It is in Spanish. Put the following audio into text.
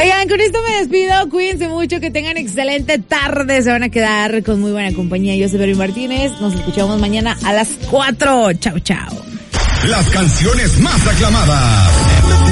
Oigan, con esto me despido. Cuídense mucho, que tengan excelente tarde. Se van a quedar con muy buena compañía. Yo soy Vero Martínez. Nos escuchamos mañana a las 4. Chao, chao. Las canciones más aclamadas.